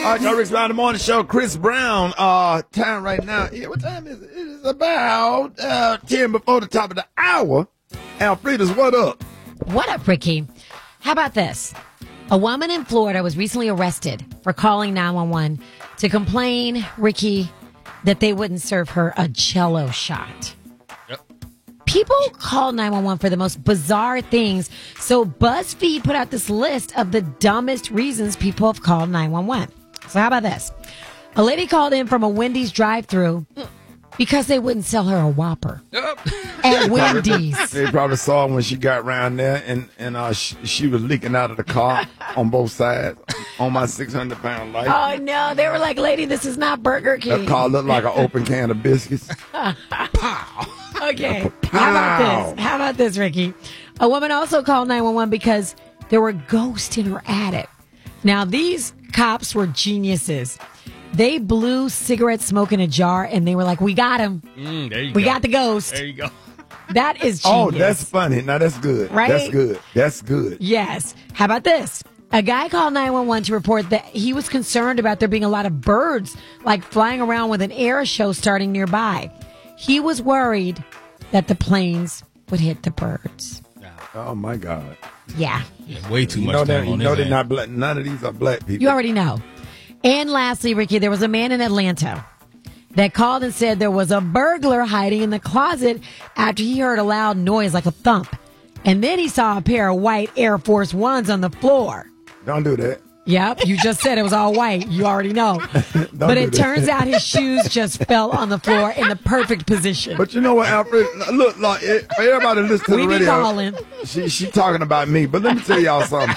All right, y'all, Rick Smiley Morning Show. Chris Brown, time right now. Yeah, what time is it? It is about 10 before the top of the hour. Alfreda's, what up? What up, Ricky? How about this? A woman in Florida was recently arrested for calling 911 to complain, Ricky, that they wouldn't serve her a Jell-O shot. People call 911 for the most bizarre things, so BuzzFeed put out this list of the dumbest reasons people have called 911. So how about this? A lady called in from a Wendy's drive-thru because they wouldn't sell her a Whopper at Wendy's. They probably saw her when she got around there, and she was leaking out of the car on both sides on my 600-pound life. Oh, no. They were like, lady, this is not Burger King. That car looked like an open can of biscuits. Pow. Okay. How about this, Ricky? A woman also called 911 because there were ghosts in her attic. Now, these cops were geniuses. They blew cigarette smoke in a jar, and they were like, we got him. We got the ghost. There you go. That is genius. Oh, that's funny. Now, that's good. Right? That's good. That's good. Yes. How about this? A guy called 911 to report that he was concerned about there being a lot of birds, like flying around with an air show starting nearby. He was worried that the planes would hit the birds. Oh, my God. Yeah. Way too much time on they're this. not black. None of these are black people. You already know. And lastly, Ricky, there was a man in Atlanta that called and said there was a burglar hiding in the closet after he heard a loud noise like a thump. And then he saw a pair of white Air Force Ones on the floor. Don't do that. Yep, you just said it was all white. You already know. But it turns out his shoes just fell on the floor in the perfect position. But you know what, Alfred? Look, like, everybody listen to the radio. Calling. She talking about me, but let me tell y'all something.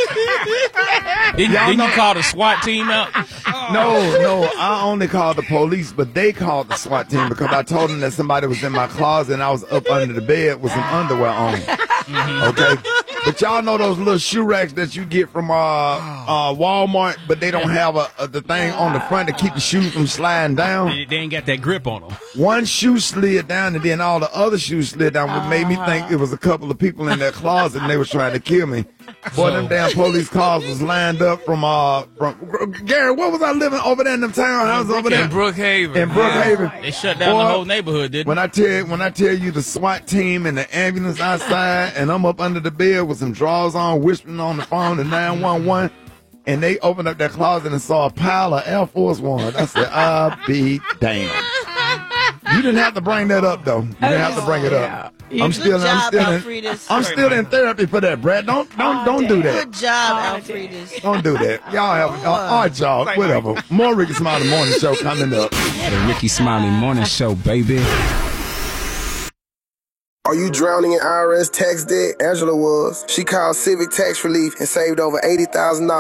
Didn't you call the SWAT team out? No, I only called the police, but they called the SWAT team because I told them that somebody was in my closet and I was up under the bed with some underwear on. Okay? But y'all know those little shoe racks that you get from Walmart, but they don't have the thing on the front to keep the shoes from sliding down? They ain't got that grip on them. One shoe slid down, and then all the other shoes slid down, which made me think it was a couple of people in that closet, and they was trying to kill me. Boy, them damn police cars was lined up from Gary, what was I living over there in them townhouses over there? In Brookhaven. In Brookhaven. They shut down the whole neighborhood, didn't they? When I tell you the SWAT team and the ambulance outside, and I'm up under the bed with some drawers on, whispering on the phone to 911, and they opened up that closet and saw a pile of Air Force Ones. I said, I'll be damned. You didn't have to bring that up, though. You didn't have to bring it up. I'm still in therapy for that, Brad. Don't do that. Good job, Alfredus. Don't do that. Y'all have all right, y'all. Whatever. More Ricky Smiley Morning Show coming up. The Ricky Smiley Morning Show, baby. Are you drowning in IRS tax debt? Angela was. She called Civic Tax Relief and saved over $80,000.